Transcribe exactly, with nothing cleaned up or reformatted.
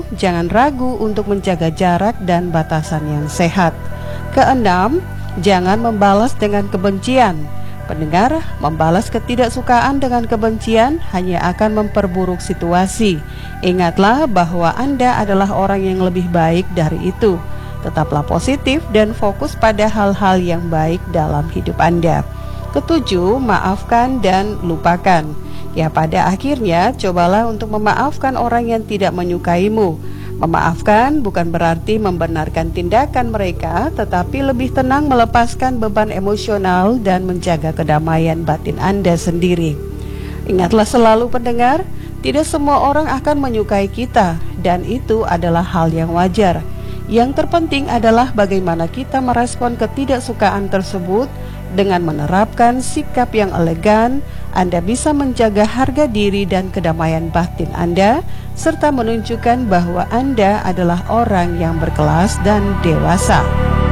jangan ragu untuk menjaga jarak dan batasan yang sehat. Keenam, jangan membalas dengan kebencian. Pendengar, membalas ketidaksukaan dengan kebencian hanya akan memperburuk situasi. Ingatlah bahwa Anda adalah orang yang lebih baik dari itu. Tetaplah positif dan fokus pada hal-hal yang baik dalam hidup Anda. Ketujuh, maafkan dan lupakan. Ya, pada akhirnya cobalah untuk memaafkan orang yang tidak menyukaimu. Memaafkan bukan berarti membenarkan tindakan mereka, tetapi lebih tenang melepaskan beban emosional dan menjaga kedamaian batin Anda sendiri. Ingatlah selalu pendengar, tidak semua orang akan menyukai kita, dan itu adalah hal yang wajar. Yang terpenting adalah bagaimana kita merespon ketidaksukaan tersebut. Dengan menerapkan sikap yang elegan, Anda bisa menjaga harga diri dan kedamaian batin Anda, serta menunjukkan bahwa Anda adalah orang yang berkelas dan dewasa.